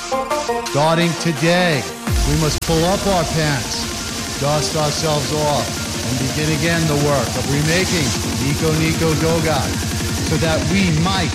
Starting today, we must pull up our pants, dust ourselves off, and begin again the work of remaking Nico Nico Dogon so that we might